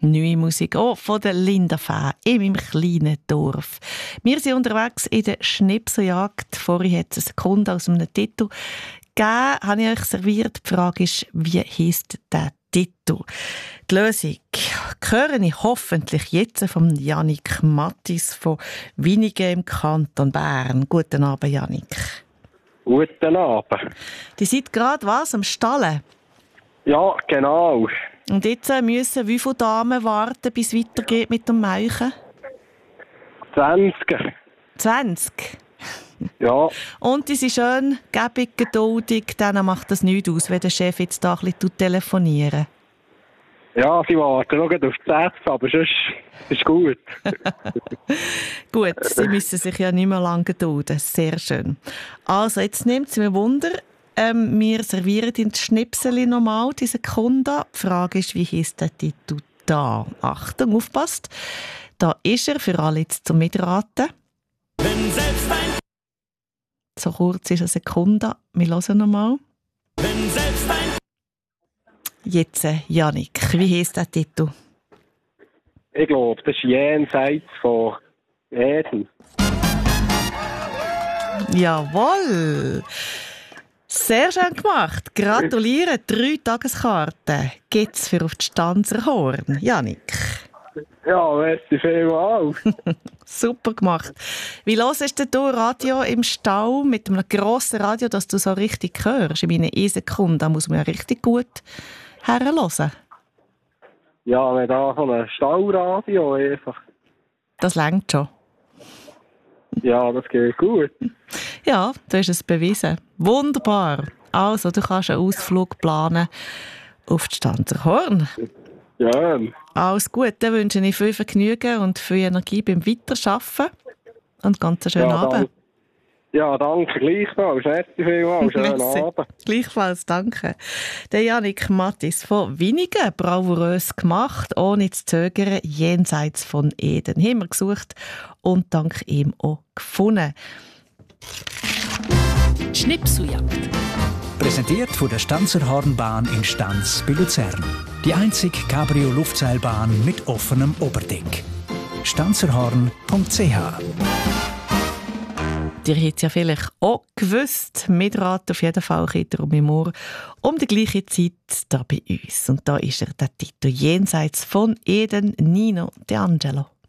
Neue Musik von der Linda Fäh in meinem kleinen Dorf. Wir sind unterwegs in der Schnipseljagd. Vorhin hat es eine Sekunde aus einem Titel gegeben, habe ich euch serviert. Die Frage ist, wie heisst der Titel? Die Lösung höre ich hoffentlich jetzt von Jannik Mattis von Winigen im Kanton Bern. Guten Abend, Jannik. Guten Abend. Die seid gerade was, am Stallen? Ja, genau. Und jetzt müssen wie viele Damen warten, bis es weitergeht mit dem Melken? 20. 20? Ja. Und die sind schön gäbig, geduldig, dann macht das nichts aus, wenn der Chef jetzt da ein bisschen telefoniert. Ja, sie warten noch auf die Sätze, aber sonst ist gut. Gut, sie müssen sich ja nicht mehr lange gedulden. Sehr schön. Also, jetzt nimmt es mir Wunder. Wir servieren in die Schnipseli nochmal die Sekunde. Die Frage ist, wie heisst der Titel da? Achtung, aufpasst. Da ist er für alle jetzt zum Mitraten. Wenn selbst ein So kurz ist eine Sekunde. Wir hören nochmal. Wenn selbst ein Jetzt, Jannik, wie heisst der Titel? Ich glaube, das ist jenseits von Eden. Jawohl! Sehr schön gemacht. Gratuliere. 3 Tageskarten gibt es für auf die Stanzer Horn. Jannik. Ja, merci vielmals. Super gemacht. Wie hörst du Radio im Stall mit einem grossen Radio, dass du so richtig hörst? In meinen 1 Sekunden, da muss man ja richtig gut herhören. Ja, wir haben so ein Stallradio einfach. Das reicht schon. Ja, das geht gut. Ja, du hast es bewiesen. Wunderbar. Also, du kannst einen Ausflug planen auf die Stanzer Horn. Ja. Alles gut, dann wünsche ich viel Vergnügen und viel Energie beim Weiterarbeiten. Und ganz einen schönen Abend. Ja, danke gleichfalls. Merci vielmals. Schönen Merci. Abend. Gleichfalls, danke. Der Jannik Mattis von Winigen, bravourös gemacht, ohne zu zögern, jenseits von Eden. Haben wir gesucht und dank ihm auch gefunden. Schnipseljagd. Präsentiert von der Stanzer Hornbahn in Stanz bei Luzern. Die einzige Cabrio-Luftseilbahn mit offenem Oberdeck. stanzerhorn.ch. Ihr habt ja vielleicht auch gewusst, mitraten auf jeden Fall um im Ohr, um die gleiche Zeit da bei uns. Und da ist er, der Titel «Jenseits von Eden», Nino De Angelo.